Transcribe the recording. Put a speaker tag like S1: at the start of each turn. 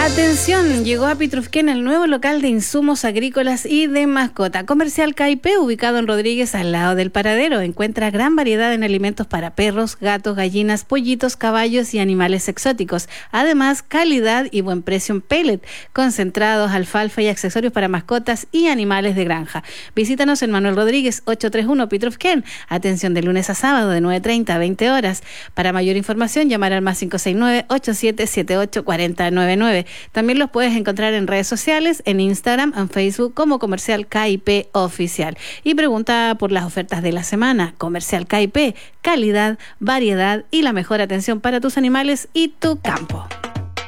S1: Atención, llegó a Pitrufquén el nuevo local de insumos agrícolas y de mascota. Comercial KIP, ubicado en Rodríguez, al lado del paradero. Encuentra gran variedad en alimentos para perros, gatos, gallinas, pollitos, caballos y animales exóticos. Además, calidad y buen precio en pellet, concentrados, alfalfa y accesorios para mascotas y animales de granja. Visítanos en Manuel Rodríguez, 831 Pitrufquén. Atención de lunes a sábado de 9:30 a 20 horas. Para mayor información, llamar al más 569-8778-4099. También los puedes encontrar en redes sociales, en Instagram, en Facebook como Comercial KIP Oficial. Y pregunta por las ofertas de la semana. Comercial KIP, calidad, variedad y la mejor atención para tus animales y tu campo.